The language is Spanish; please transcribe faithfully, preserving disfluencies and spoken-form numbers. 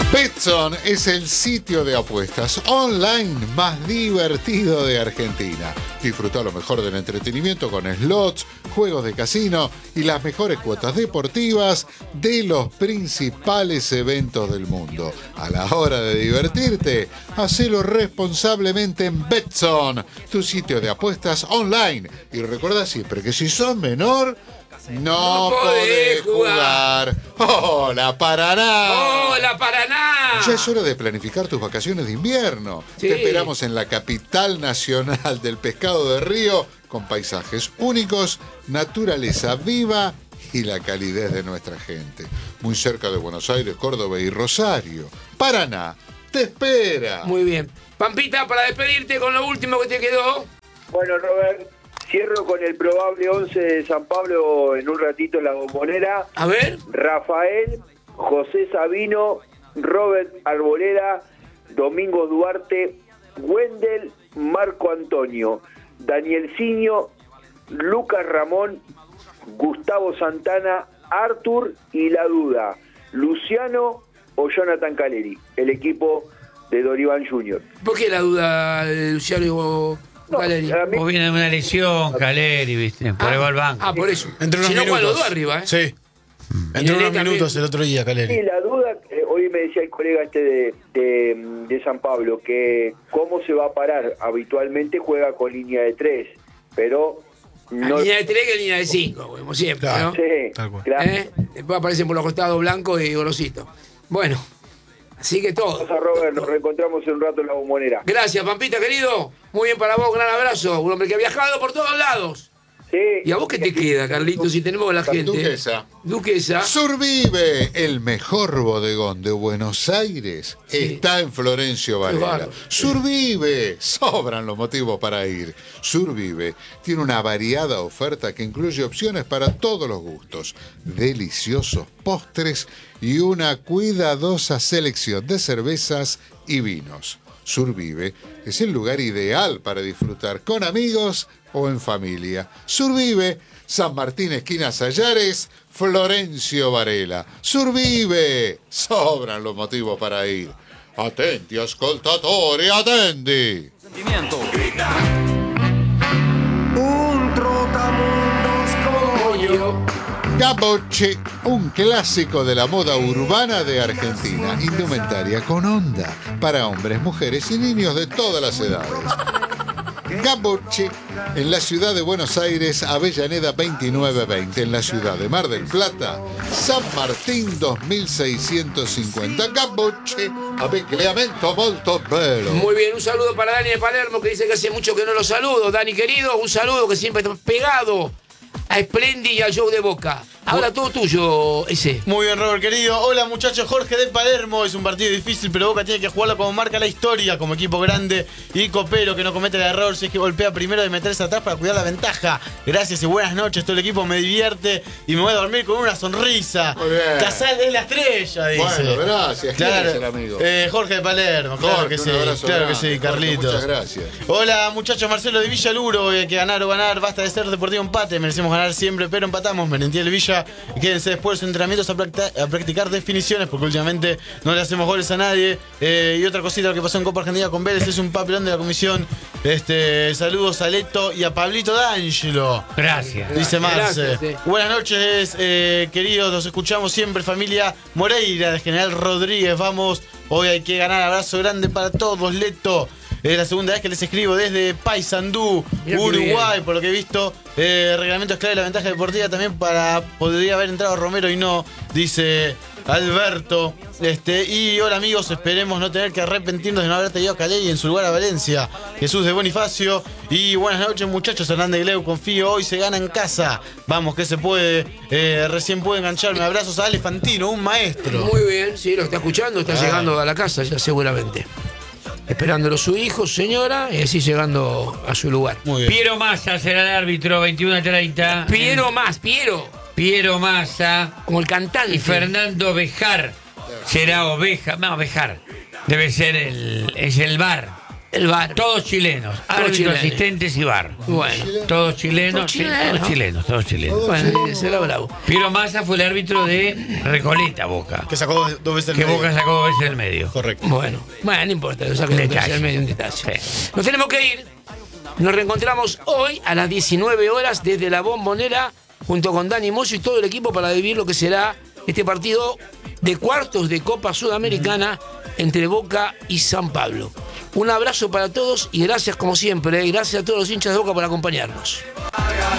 Betson es el sitio de apuestas online más divertido de Argentina. Disfruta lo mejor del entretenimiento con slots, juegos de casino y las mejores cuotas deportivas de los principales eventos del mundo. A la hora de divertirte, hacelo responsablemente en Betson, tu sitio de apuestas online. Y recuerda siempre que si sos menor, no, no podés jugar. ¡Hola, Paraná! ¡Hola, Paraná! Ya es hora de planificar tus vacaciones de invierno. Sí. Te esperamos en la capital nacional del pescado de río, con paisajes únicos, naturaleza viva y la calidez de nuestra gente. Muy cerca de Buenos Aires, Córdoba y Rosario. Paraná, te espera. Muy bien. Pampita, para despedirte con lo último que te quedó. Bueno, Robert, cierro con el probable once de San Pablo en un ratito en la Bombonera. A ver. Rafael, José Sabino, Robert Arboleda, Domingo Duarte, Wendel, Marco Antonio, Daniel Ciño, Lucas Ramón, Gustavo Santana, Artur y La Duda, Luciano o Jonathan Caleri, el equipo de Doribán junior ¿Por qué La Duda, Luciano? No, Caleri. Mí... O viene de una lesión, Caleri, ¿viste? Por ah, ahí va al banco. Ah, por eso. Entre unos si no, minutos. los dos arriba, ¿eh? Sí. Entre unos minutos también. El otro día, Caleri. Sí, la duda, eh, hoy me decía el colega este de, de, de San Pablo, que cómo se va a parar. Habitualmente juega con línea de tres, pero... No... línea de tres que línea de cinco, como siempre, claro. ¿no? Sí, claro. ¿Eh? Después aparecen por los costados Blanco y Gorosito. Bueno... Así que todo. Vamos a Robert, nos reencontramos en un rato en la Bombonera. Gracias, Pampita, querido. Muy bien para vos, gran abrazo. Un hombre que ha viajado por todos lados. Sí. ¿Y a vos qué te queda, Carlitos? Si tenemos a la gente. Duquesa. Duquesa. Survive, el mejor bodegón de Buenos Aires, sí. Está en Florencio Varela. Survive, sobran los motivos para ir. Survive tiene una variada oferta que incluye opciones para todos los gustos, deliciosos postres y una cuidadosa selección de cervezas y vinos. Survive es el lugar ideal para disfrutar con amigos o en familia. Survive, San Martín, esquina Sallares, Florencio Varela. Survive, sobran los motivos para ir. Attenti, ascoltatori, attendi. Sentimiento. Un trotamundos como yo. Gabocci, un clásico de la moda urbana de Argentina. Indumentaria con onda para hombres, mujeres y niños de todas las edades. Gabocci, en la ciudad de Buenos Aires, Avellaneda veintinueve veinte. En la ciudad de Mar del Plata, San Martín dos mil seiscientos cincuenta. Gabocci, abecleamento molto bello. Muy bien, un saludo para Dani de Palermo, que dice que hace mucho que no lo saludo. Dani, querido, un saludo, que siempre está pegado a Splendid y al show de Boca. Ahora todo tuyo, ese. Muy bien, Robert, querido. Hola, muchachos. Jorge de Palermo. Es un partido difícil, pero Boca tiene que jugarlo como marca la historia, como equipo grande y copero, que no comete el error si es que golpea primero de meterse atrás para cuidar la ventaja. Gracias y buenas noches. Todo el equipo me divierte y me voy a dormir con una sonrisa. Muy bien. Casal es la estrella, dice. Bueno, gracias. ¿Quién claro. es el amigo? Eh, Jorge de Palermo. Claro Jorge, que sí. Claro grande. que sí, Jorge, Carlitos. muchas gracias. Hola, muchachos. Marcelo de Villa Luro. Hay que ganar o ganar. Basta de ser deportivo empate. Merecemos ganar siempre, pero empatamos. Merentiel Villa. Quédense después de los entrenamientos a, practi- a practicar definiciones, porque últimamente no le hacemos goles a nadie. Eh, y otra cosita, lo que pasó en Copa Argentina con Vélez es un papelón de la comisión. Este, saludos a Leto y a Pablito D'Angelo. Gracias. Dice Marce. Gracias, sí. Buenas noches, eh, queridos. Los escuchamos siempre, familia Moreira de General Rodríguez. Vamos, hoy hay que ganar. Abrazo grande para todos, Leto. Es la segunda vez que les escribo desde Paysandú, Uruguay, por lo que he visto. Eh, reglamento es clave, la ventaja deportiva también para... Podría haber entrado Romero y no, dice Alberto. Este, y hola amigos, esperemos no tener que arrepentirnos de no haber traído a Caleri en su lugar a Valencia. Jesús de Bonifacio. Y buenas noches, muchachos. Hernández Gleu, confío, hoy se gana en casa. Vamos, que se puede. Eh, recién pude engancharme. Abrazos a Ale Fantino, un maestro. Muy bien, sí, lo está escuchando, está ah. llegando a la casa ya seguramente. Esperándolo su hijo, su señora, y así llegando a su lugar. Muy bien. Piero Massa será el árbitro, veintiuno a treinta. Piero más, Piero. Piero Massa. Como el cantante. Y Fernando Bejar será Oveja. No, Bejar. Debe ser el. Es el bar. El V A R. Todos chilenos. Árbitros, chilenos. asistentes y V A R. Bueno. Todos chilenos. Todos sí, chilenos. Todos chilenos, todos chilenos. Bueno, será bravo. Piero Massa fue el árbitro de Recoleta, Boca. Que sacó dos veces el Que medio. Boca sacó dos veces el medio. Correcto. Bueno, bueno, no importa, lo saco de Detalle. medio un detalle. Sí. Nos tenemos que ir. Nos reencontramos hoy a las diecinueve horas desde la Bombonera junto con Dani Moyo y todo el equipo para vivir lo que será este partido de cuartos de Copa Sudamericana entre Boca y San Pablo. Un abrazo para todos y gracias como siempre, ¿eh? Gracias a todos los hinchas de Boca por acompañarnos.